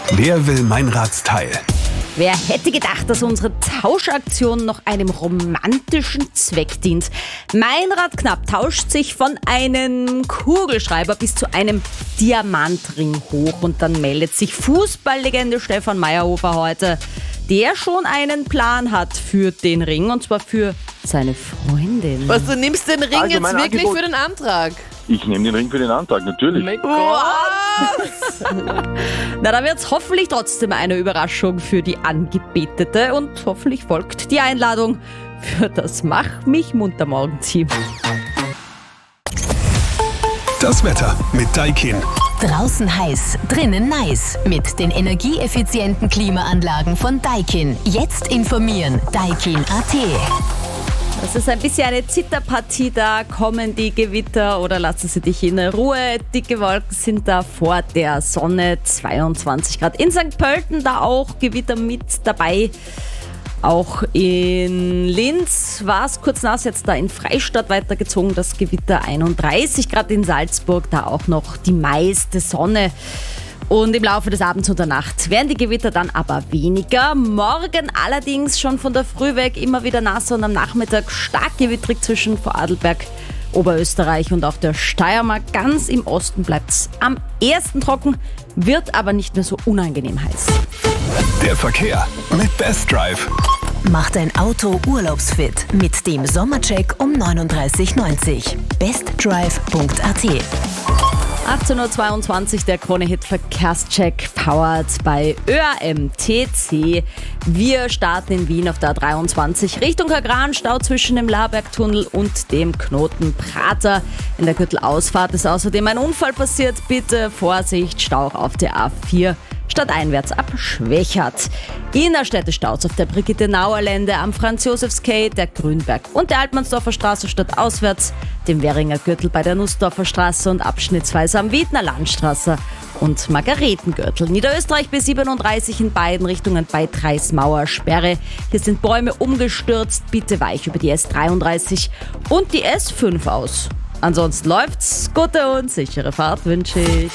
Wer will Meinradsteil? Wer hätte gedacht, dass unsere Tauschaktion noch einem romantischen Zweck dient? Meinrad Knapp tauscht sich von einem Kugelschreiber bis zu einem Diamantring hoch und dann meldet sich Fußballlegende Stefan Meyerhofer heute, der schon einen Plan hat für den Ring und zwar für seine Freundin. Was, du nimmst den Ring Also jetzt mein wirklich Angebot- für den Antrag? Ich nehme den Ring für den Antrag, natürlich. Na, da wird's hoffentlich trotzdem eine Überraschung für die Angebetete und hoffentlich folgt die Einladung für das Mach mich munter Morgenteam. Das Wetter mit Daikin. Draußen heiß, drinnen nice. Mit den energieeffizienten Klimaanlagen von Daikin. Jetzt informieren. Daikin.at. Das ist ein bisschen eine Zitterpartie, da kommen die Gewitter oder lassen sie dich in Ruhe. Dicke Wolken sind da vor der Sonne, 22 Grad. In St. Pölten da auch Gewitter mit dabei. Auch in Linz war es kurz nass, jetzt da in Freistadt weitergezogen, das Gewitter 31 Grad in Salzburg, da auch noch die meiste Sonne. Und im Laufe des Abends und der Nacht werden die Gewitter dann aber weniger. Morgen allerdings schon von der Früh weg immer wieder nass und am Nachmittag stark gewittrig zwischen Vorarlberg, Oberösterreich und auf der Steiermark. Ganz im Osten bleibt es am ersten trocken, wird aber nicht mehr so unangenehm heiß. Der Verkehr mit Best Drive. Mach dein Auto urlaubsfit mit dem Sommercheck um 39,90. bestdrive.at. 18.22 Uhr, der Krone-Hit-Verkehrscheck powered bei ÖAMTC. Wir starten in Wien auf der A23 Richtung Kagran, Stau zwischen dem Labergtunnel und dem Knoten Prater. In der Gürtelausfahrt ist außerdem ein Unfall passiert. Bitte Vorsicht, Stau auch auf der A4. Stadteinwärts ab Schwächert. Innerstädte-Staus auf der Brigitte-Nauer-Lände, am Franz-Josefs-Quai, der Grünberg und der Altmannsdorfer Straße stadtauswärts, dem Währinger Gürtel bei der Nussdorfer Straße und abschnittsweise am Wiedner Landstraße und Margaretengürtel. Niederösterreich B37 in beiden Richtungen bei Treismauer Sperre. Hier sind Bäume umgestürzt, bitte weich über die S33 und die S5 aus. Ansonsten läuft's. Gute und sichere Fahrt wünsche ich.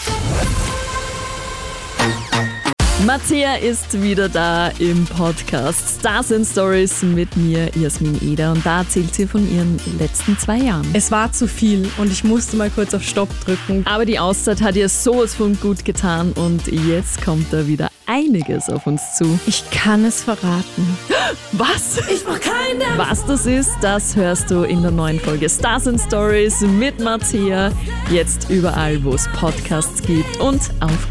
Mattea ist wieder da im Podcast Stars and Stories mit mir, Jasmin Eder. Und da erzählt sie von ihren letzten 2 Jahren. Es war zu viel und ich musste mal kurz auf Stopp drücken. Aber die Auszeit hat ihr sowas von gut getan und jetzt kommt da wieder einiges auf uns zu. Ich kann es verraten. Was? Ich mach keine! Was das ist, das hörst du in der neuen Folge Stars and Stories mit Mattea. Jetzt überall, wo es Podcasts gibt und auf